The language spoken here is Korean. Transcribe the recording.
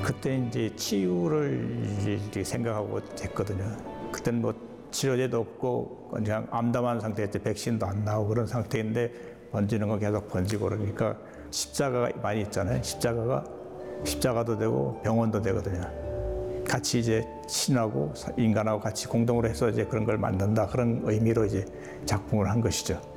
그때 이제 치유를 이제 생각하고 했거든요. 그때는 뭐 치료제도 없고 그냥 암담한 상태였죠. 백신도 안 나오고 그런 상태인데 번지는 거 계속 번지고 그러니까 십자가가 많이 있잖아요. 십자가도 되고 병원도 되거든요. 같이 이제 신하고 인간하고 같이 공동으로 해서 이제 그런 걸 만든다. 그런 의미로 이제 작품을 한 것이죠.